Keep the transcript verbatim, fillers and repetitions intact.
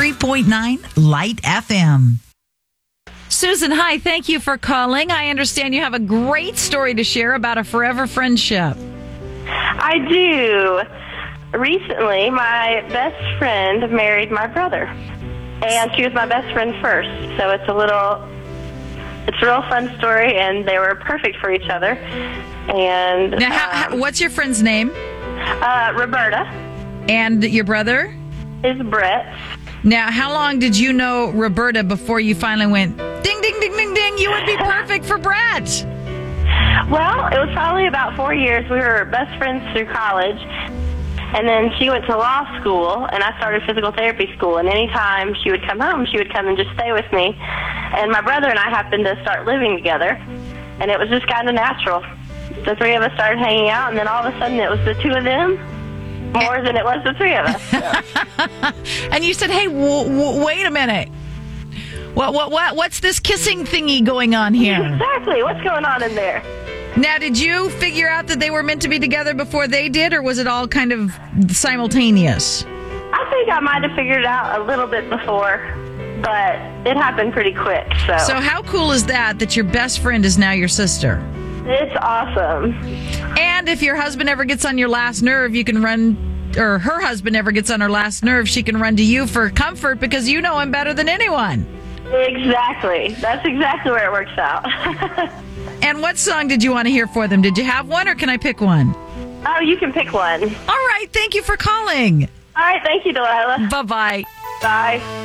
three point nine Light F M. Susan, hi. Thank you for calling. I understand you have a great story to share about a forever friendship. I do. Recently, my best friend married my brother, and she was my best friend first. So it's a little, it's a real fun story, and they were perfect for each other. And now, how, um, how, what's your friend's name? Uh, Roberta. And your brother? Is Brett. Now, how long did you know Roberta before you finally went, ding, ding, ding, ding, ding, you would be perfect for Brett? Well, it was probably about four years. We were best friends through college. And then she went to law school, and I started physical therapy school. And anytime she would come home, she would come and just stay with me. And my brother and I happened to start living together, and it was just kind of natural. The three of us started hanging out, and then all of a sudden it was the two of them more than it was the three of us. So. And you said, hey, w- w- wait a minute. What, what, what, what's this kissing thingy going on here? Exactly. What's going on in there? Now, did you figure out that they were meant to be together before they did, or was it all kind of simultaneous? I think I might have figured it out a little bit before, but it happened pretty quick. So, so how cool is that, that your best friend is now your sister? It's awesome. And if your husband ever gets on your last nerve, you can run, or her husband ever gets on her last nerve, she can run to you for comfort because you know him better than anyone. Exactly. That's exactly where it works out. And what song did you want to hear for them? Did you have one, or can I pick one? Oh, you can pick one. All right. Thank you for calling. All right. Thank you, Delilah. Bye-bye. Bye.